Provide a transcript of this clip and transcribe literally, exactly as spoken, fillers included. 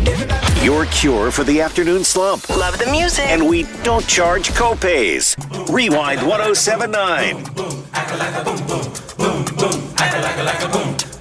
Your cure for the afternoon slump. Love the music. And we don't charge copays. Rewind one oh seven point nine. Boom, boom, act like a boom, boom, boom, boom, act like a like a boom.